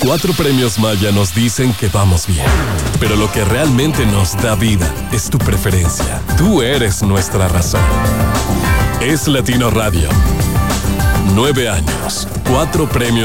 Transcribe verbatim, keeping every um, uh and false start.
Cuatro premios Maya nos dicen que vamos bien. Pero lo que realmente nos da vida es tu preferencia. Tú eres nuestra razón. Es Latino Radio. Nueve años, cuatro premios